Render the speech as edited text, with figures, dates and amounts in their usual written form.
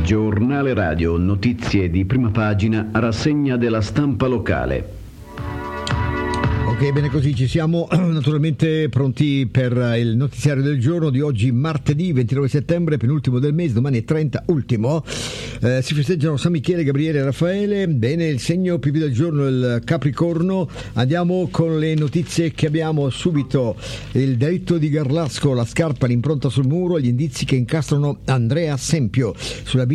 Giornale radio, notizie di prima pagina, rassegna della stampa locale. Ok, bene, così ci siamo naturalmente pronti per il notiziario del giorno di oggi, martedì 29 settembre, penultimo del mese, domani è 30, ultimo. Si festeggiano San Michele, Gabriele e Raffaele. Bene, il segno più del giorno è il Capricorno. Andiamo con le notizie che abbiamo subito. Il delitto di Garlasco, la scarpa, l'impronta sul muro, gli indizi che incastrano Andrea Sempio. Sulla